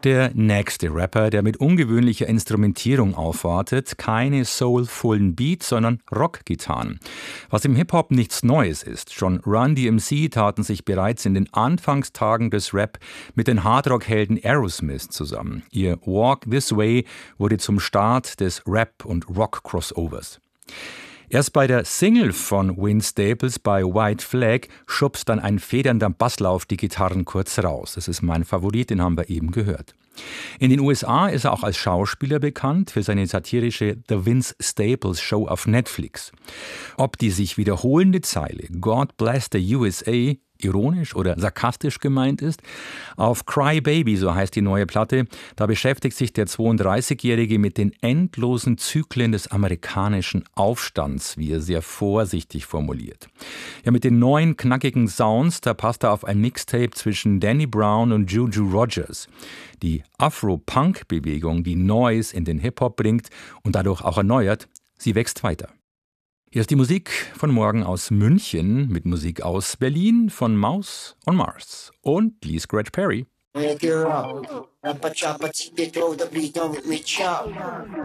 Der nächste Rapper, der mit ungewöhnlicher Instrumentierung aufwartet, keine soulvollen Beats, sondern Rockgitarren. Was im Hip-Hop nichts Neues ist. Schon Run DMC taten sich bereits in den Anfangstagen des Rap mit den Hardrock-Helden Aerosmith zusammen. Ihr Walk This Way wurde zum Start des Rap- und Rock-Crossovers. Erst bei der Single von Vince Staples bei White Flag schubst dann ein federnder Basslauf die Gitarren kurz raus. Das ist mein Favorit, den haben wir eben gehört. In den USA ist er auch als Schauspieler bekannt für seine satirische The Vince Staples Show auf Netflix. Ob die sich wiederholende Zeile God Bless the USA ironisch oder sarkastisch gemeint ist. Auf Cry Baby, so heißt die neue Platte, da beschäftigt sich der 32-Jährige mit den endlosen Zyklen des amerikanischen Aufstands, wie er sehr vorsichtig formuliert. Ja, mit den neuen knackigen Sounds, da passt er auf ein Mixtape zwischen Danny Brown und Juju Rogers. Die Afro-Punk-Bewegung, die Neues in den Hip-Hop bringt und dadurch auch erneuert, sie wächst weiter. Hier ist die Musik von morgen aus München mit Musik aus Berlin von Mouse on Mars und Lee Scratch Perry.